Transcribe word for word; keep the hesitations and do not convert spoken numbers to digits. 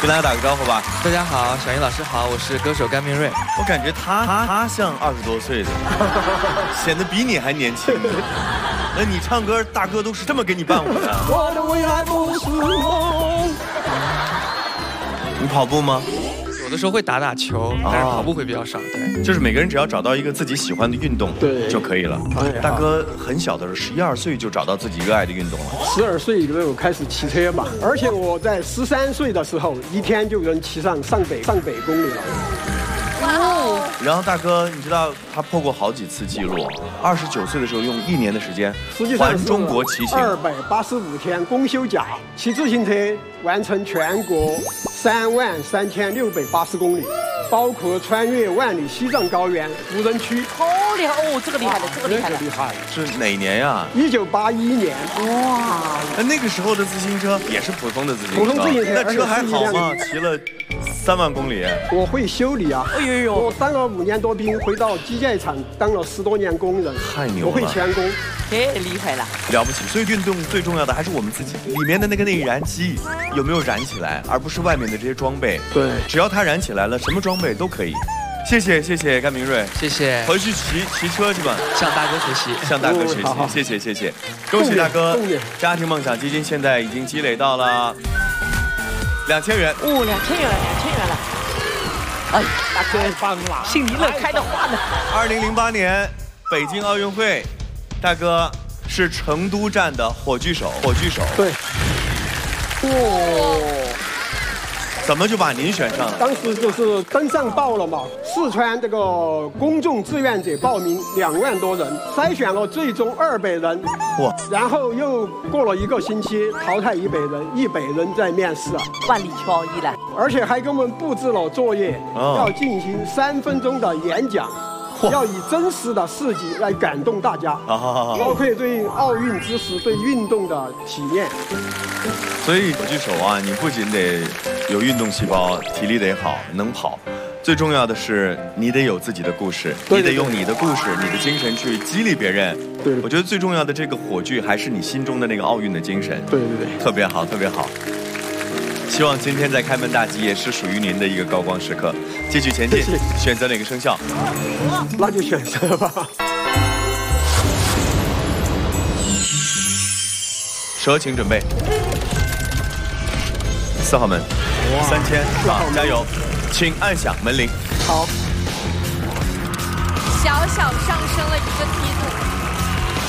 跟大家打个招呼吧。 大家好，小英老师好，我是歌手甘明瑞。 我感觉他他他像二十多岁的，显得比你还年轻。那你唱歌，大哥都是这么给你伴舞的？ 我的未来不是梦。 你跑步吗？ 有的时候会打打球，但是跑步会比较少。对， 就是每个人只要找到一个自己喜欢的运动，对就可以了。大哥很小的时候，十一二岁就找到自己热爱的运动了。 十二岁就开始骑车嘛，而且我在十三岁的时候，一天就能骑上上百上百公里了。 哇！然后大哥，你知道他破过好几次记录。二十九岁的时候，用一年的时间环中国骑行二百八十五天公休假，骑自行车完成全国三万三千六百八十公里，包括穿越万里西藏高原无人区。 好厉害哦，这个厉害了，这个厉害了， 厉害。 是哪年呀？ 一九八一年。 哇！ 那那个时候的自行车也是普通的自行车， 普通自行车， 那车还好吗？骑了三万公里。 我会修理啊。 哎呦呦！ 我当了五年多兵，回到机械厂当了十多年工人。 太牛了！ 我会钳工。 太厉害了， 了不起！所以运动最重要的还是我们自己里面的那个内燃机有没有燃起来，而不是外面的这些装备。 对， 只要它燃起来了，什么装备都可以。谢谢谢谢甘明瑞， 谢谢。 回去骑骑车去吧， 向大哥学习， 向大哥学习。 哦、 谢谢谢谢，恭喜大哥！家庭梦想基金现在已经积累到了两千元。 哦，两千元了，两千元了。哎，大哥棒了，心里乐开的花呢。 二零零八年北京奥运会，大哥是成都站的火炬手，火炬手。 对。 哦。 怎么就把您选上了？ 当时就是登上报了嘛，四川这个公众志愿者报名两万多人，筛选了最终二百人，哇！然后又过了一个星期，淘汰一百人，一百人在面试啊， 万里挑一了。 而且还给我们布置了作业，哦、要进行三分钟的演讲。要以真实的事迹来感动大家，包括对奥运知识、对运动的体验。 所以火炬手啊，你不仅得有运动细胞，体力得好，能跑，最重要的是你得有自己的故事，你得用你的故事、你的精神去激励别人。 对， 我觉得最重要的这个火炬还是你心中的那个奥运的精神。 对对对， 特别好，特别好。希望今天在开门大吉也是属于您的一个高光时刻。继续前进，选择哪个生肖？ 那就选择吧。 蛇，请准备。四号门，三千，好，加油！请按响门铃。 好。 小小上升了一个梯度。